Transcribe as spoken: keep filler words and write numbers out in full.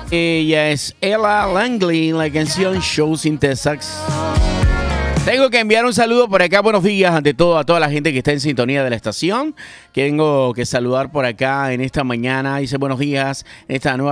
Ella es Ella Langley, la canción Shows in Texas. Tengo que enviar un saludo por acá, buenos días, ante todo a toda la gente que está en sintonía de la estación. Tengo que saludar por acá en esta mañana, dice buenos días, en esta nueva